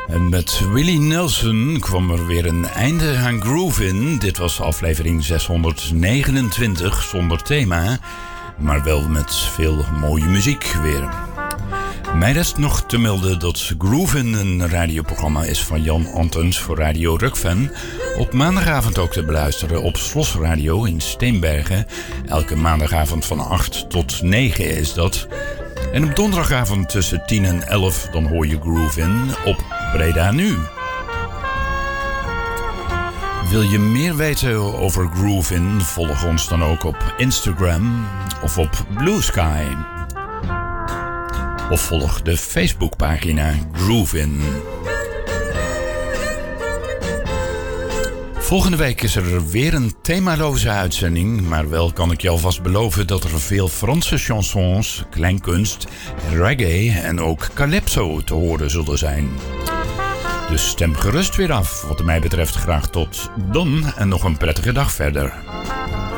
En met Willie Nelson kwam er weer een einde aan Groove in. Dit was aflevering 629 zonder thema, maar wel met veel mooie muziek weer. Mij rest nog te melden dat Groove in een radioprogramma is van Jan Antons voor Radio Rockfan. Op maandagavond ook te beluisteren op Slos Radio in Steenbergen. Elke maandagavond van 8 tot 9 is dat. En op donderdagavond tussen 10 en 11 dan hoor je Groove in op Breda Nu. Wil je meer weten over Groove in? Volg ons dan ook op Instagram of op Blue Sky. Of volg de Facebookpagina Groove In. Volgende week is er weer een themaloze uitzending, maar wel kan ik je alvast beloven dat er veel Franse chansons, kleinkunst, reggae en ook calypso te horen zullen zijn. Dus stem gerust weer af. Wat mij betreft graag tot dan en nog een prettige dag verder.